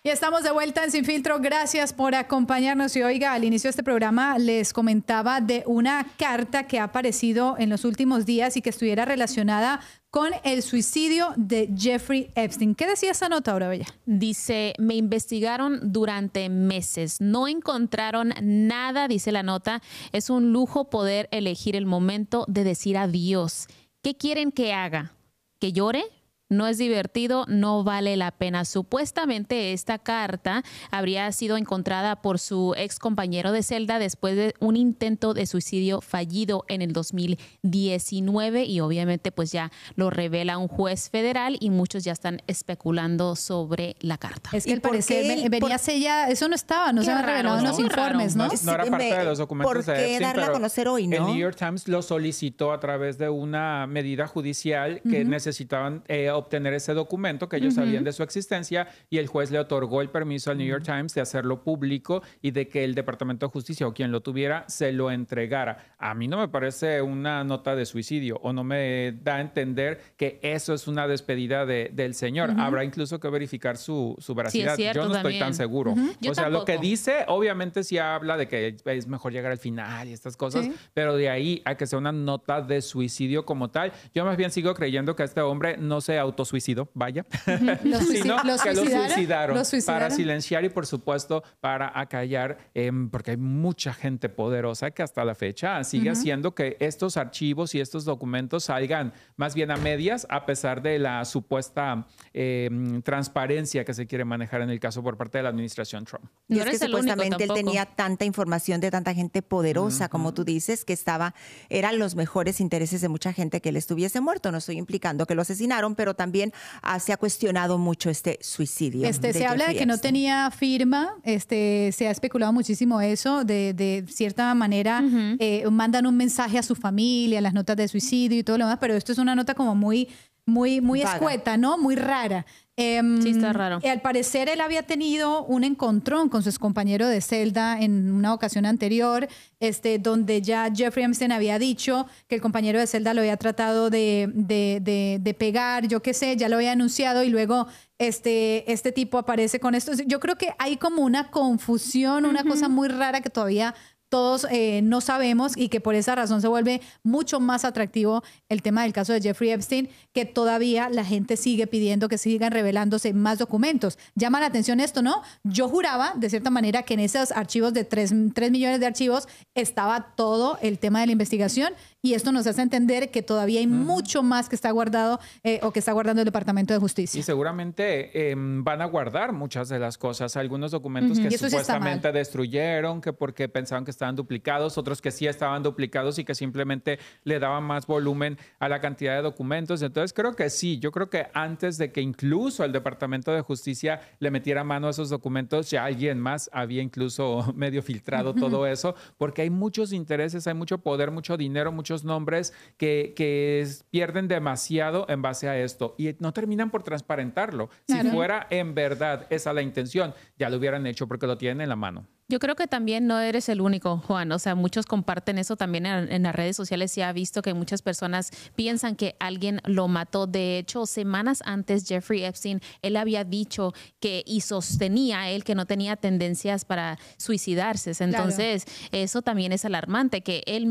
Y estamos de vuelta en Sin Filtro. Gracias por acompañarnos. Y oiga, al inicio de este programa les comentaba de una carta que ha aparecido en los últimos días y que estuviera relacionada con el suicidio de Jeffrey Epstein. ¿Qué decía esa nota, Aura Bella? Dice, me investigaron durante meses. No encontraron nada, dice la nota. Es un lujo poder elegir el momento de decir adiós. ¿Qué quieren que haga? ¿Que llore? No es divertido, no vale la pena. Supuestamente esta carta habría sido encontrada por su ex compañero de celda después de un intento de suicidio fallido en el 2019 y obviamente pues ya lo revela un juez federal y muchos ya están especulando sobre la carta. Es que al parecer venía sellada, eso no estaba, no se habían revelado en los informes, ¿no? No era parte de los documentos de Epstein, darla a conocer hoy, ¿no? El New York Times lo solicitó a través de una medida judicial que necesitaban obtener ese documento, que ellos sabían de su existencia, y el juez le otorgó el permiso al New York Times de hacerlo público y de que el Departamento de Justicia o quien lo tuviera se lo entregara. A mí no me parece una nota de suicidio o no me da a entender que eso es una despedida del señor. Habrá incluso que verificar su veracidad. Sí, es cierto, yo no también. estoy tan seguro. O sea, lo que dice, obviamente sí habla de que es mejor llegar al final y estas cosas, pero de ahí a que sea una nota de suicidio como tal, yo más bien sigo creyendo que este hombre no se autosuicidó, vaya, sino que lo suicidaron para silenciar y por supuesto para acallar, porque hay mucha gente poderosa que hasta la fecha sigue haciendo que estos archivos y estos documentos salgan más bien a medias, a pesar de la supuesta transparencia que se quiere manejar en el caso por parte de la administración Trump. Y es que supuestamente él tenía tanta información de tanta gente poderosa, como tú dices, que eran los mejores intereses de mucha gente que él estuviese muerto. No estoy implicando que lo asesinaron, pero también se ha cuestionado mucho este suicidio. Se habla de que no tenía firma, se ha especulado muchísimo eso, de cierta manera mandan un mensaje a su familia, las notas de suicidio y todo lo demás, pero esto es una nota como muy escueta, ¿no? Muy rara. Sí, está raro. Al parecer él había tenido un encontrón con su excompañero de celda en una ocasión anterior, donde ya Jeffrey Epstein había dicho que el compañero de celda lo había tratado de pegar, yo qué sé, ya lo había anunciado y luego este tipo aparece con esto. Yo creo que hay como una confusión, una cosa muy rara que todavía todos no sabemos y que por esa razón se vuelve mucho más atractivo el tema del caso de Jeffrey Epstein, que todavía la gente sigue pidiendo que sigan revelándose más documentos. Llama la atención esto, ¿no? Yo juraba, de cierta manera, que en esos archivos de 3 millones de archivos estaba todo el tema de la investigación y esto nos hace entender que todavía hay mucho más que está guardado o que está guardando el Departamento de Justicia. Y seguramente van a guardar muchas de las cosas, algunos documentos que supuestamente destruyeron, que porque pensaban que estaban duplicados, otros que sí estaban duplicados y que simplemente le daban más volumen a la cantidad de documentos. Entonces creo que sí, yo creo que antes de que incluso el Departamento de Justicia le metiera mano a esos documentos, ya alguien más había incluso medio filtrado todo eso, porque hay muchos intereses, hay mucho poder, mucho dinero, muchos nombres que pierden demasiado en base a esto y no terminan por transparentarlo. Si fuera en verdad esa la intención, ya lo hubieran hecho porque lo tienen en la mano. Yo creo que también no eres el único, Juan. O sea, muchos comparten eso también en las redes sociales. Se ha visto que muchas personas piensan que alguien lo mató. De hecho, semanas antes, Jeffrey Epstein, él había dicho que y sostenía él que no tenía tendencias para suicidarse. Entonces, eso también es alarmante, que él